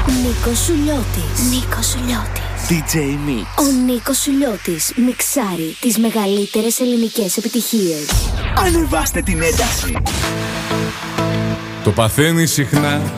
Νίκος Σουλιώτης. DJ Mix. Ο Νίκος Σουλιώτης μιξάρει τις μεγαλύτερες ελληνικές επιτυχίες. Ανεβάστε την ένταση. Το παθαίνει συχνά